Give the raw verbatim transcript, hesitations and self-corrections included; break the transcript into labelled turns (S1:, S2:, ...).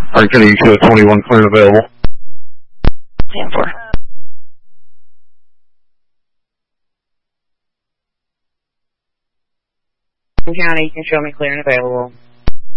S1: Hardin County, you show twenty-one clear and available.
S2: ten four. Hardin County, you can show me clear and available.